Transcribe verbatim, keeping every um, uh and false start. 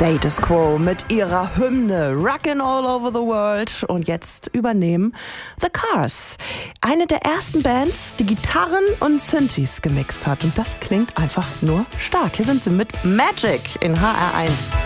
Status Quo mit ihrer Hymne Rockin' All Over the World. Und jetzt übernehmen The Cars. Eine der ersten Bands, die Gitarren und Synthes gemixt hat. Und das klingt einfach nur stark. Hier sind sie mit Magic in H R eins.